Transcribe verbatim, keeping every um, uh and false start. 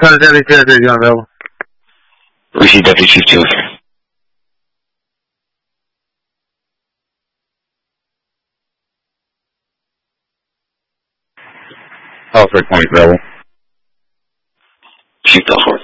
Call Deputy Chief two, you're available. Receive Deputy Chief two here. Call for twenty available. Chief Belfort.